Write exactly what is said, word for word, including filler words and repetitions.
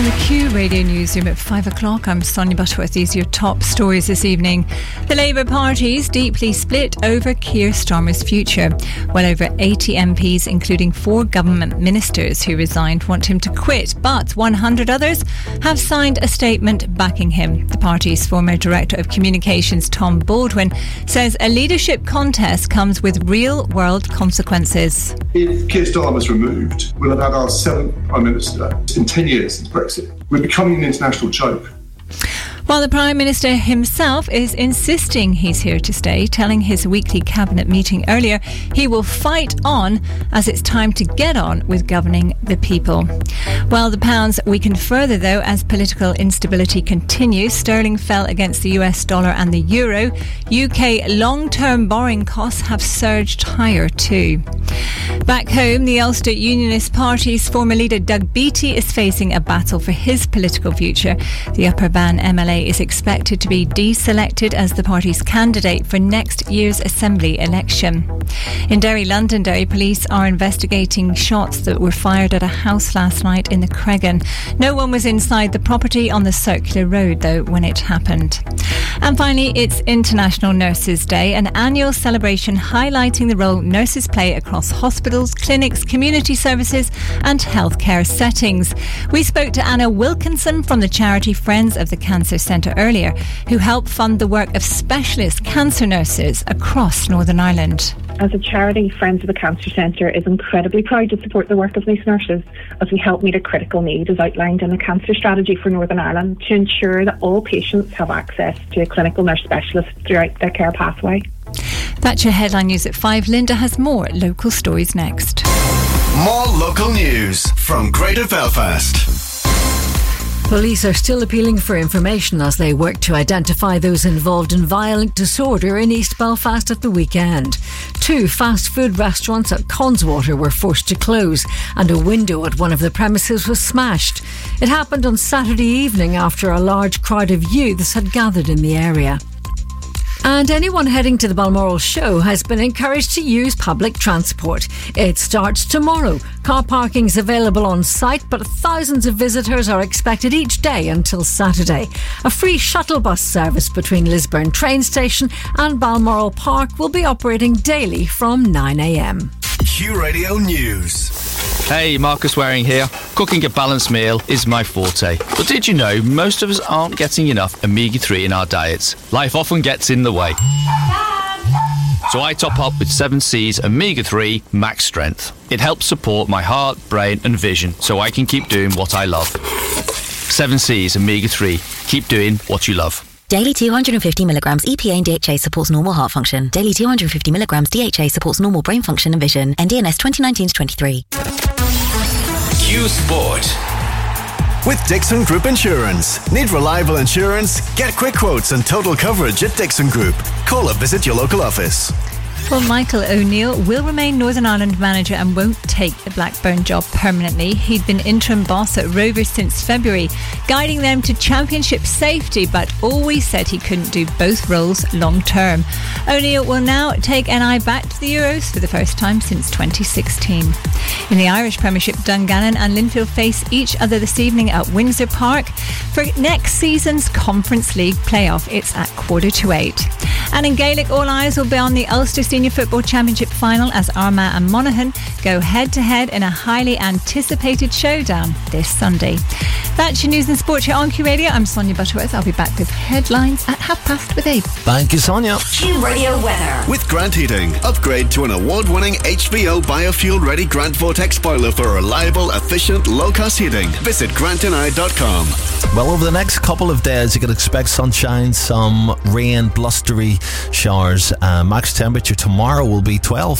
From the Q Radio Newsroom at five o'clock, I'm Sonia Butterworth. These are your top stories this evening. The Labour Party is deeply split over Keir Starmer's future. Well over eighty M Ps, including four government ministers who resigned, want him to quit, but one hundred others have signed a statement backing him. The party's former Director of Communications, Tom Baldwin, says a leadership contest comes with real-world consequences. If Keir Starmer's removed, we'll have had our seventh Prime Minister in ten years since Brexit. We're becoming an international joke. While the Prime Minister himself is insisting he's here to stay, telling his weekly cabinet meeting earlier he will fight on as it's time to get on with governing the people. Well, the pound's weakened further though as political instability continues. Sterling fell against the U S dollar and the euro. U K long-term borrowing costs have surged higher too. Back home, the Ulster Unionist Party's former leader Doug Beattie is facing a battle for his political future. The Upper Bann M L A is expected to be deselected as the party's candidate for next year's Assembly election. In Derry, Londonderry, police are investigating shots that were fired at a house last night in the Cregan. No one was inside the property on the Circular Road, though, when it happened. And finally, it's International Nurses Day, an annual celebration highlighting the role nurses play across hospitals, clinics, community services and healthcare settings. We spoke to Anna Wilkinson from the charity Friends of the Cancer Centre earlier, who help fund the work of specialist cancer nurses across Northern Ireland. As a charity, Friends of the Cancer Centre is incredibly proud to support the work of these nurses as we help meet a critical need as outlined in the cancer strategy for Northern Ireland to ensure that all patients have access to a clinical nurse specialist throughout their care pathway. That's your headline news at five. Linda has more local stories next. More local news from Greater Belfast. Police are still appealing for information as they work to identify those involved in violent disorder in East Belfast at the weekend. Two fast food restaurants at Conswater were forced to close and a window at one of the premises was smashed. It happened on Saturday evening after a large crowd of youths had gathered in the area. And anyone heading to the Balmoral show has been encouraged to use public transport. It starts tomorrow. Car parking is available on site, but thousands of visitors are expected each day until Saturday. A free shuttle bus service between Lisburn train station and Balmoral Park will be operating daily from nine a m. Q Radio News. Hey, Marcus Waring here. Cooking a balanced meal is my forte. But did you know most of us aren't getting enough omega three in our diets? Life often gets in the way. So I top up with seven C's omega three Max Strength. It helps support my heart, brain and vision so I can keep doing what I love. seven C's omega three. Keep doing what you love. Daily two hundred fifty milligrams E P A and D H A supports normal heart function. Daily two hundred fifty milligrams D H A supports normal brain function and vision. N D N S twenty nineteen to twenty-three. Q Sport. With Dixon Group Insurance. Need reliable insurance? Get quick quotes and total coverage at Dixon Group. Call or visit your local office. Well, Michael O'Neill will remain Northern Ireland manager and won't take the Blackburn job permanently. He'd been interim boss at Rovers since February, guiding them to championship safety, but always said he couldn't do both roles long term. O'Neill will now take N I back to the Euros for the first time since twenty sixteen. In the Irish Premiership, Dungannon and Linfield face each other this evening at Windsor Park. For next season's Conference League playoff, it's at quarter to eight. And in Gaelic, all eyes will be on the Ulster Senior Football Championship final as Armagh and Monaghan go head-to-head in a highly anticipated showdown this Sunday. That's your news and sport here on Q Radio. I'm Sonia Butterworth. I'll be back with headlines at half past with eight. Thank you, Sonia. Q Radio weather. With Grant Heating. Upgrade to an award-winning H V O biofuel-ready Grant Vortex boiler for reliable, efficient, low-cost heating. Visit grant n i dot com. Well, over the next couple of days, you can expect sunshine, some rain, blustery showers. Uh, max temperature tomorrow will be twelve.